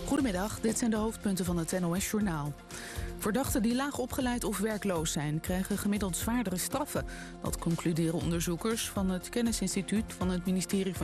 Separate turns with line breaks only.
Goedemiddag, dit zijn de hoofdpunten van het NOS-journaal. Verdachten die laag opgeleid of werkloos zijn, krijgen gemiddeld zwaardere straffen. Dat concluderen onderzoekers van het Kennisinstituut van het ministerie van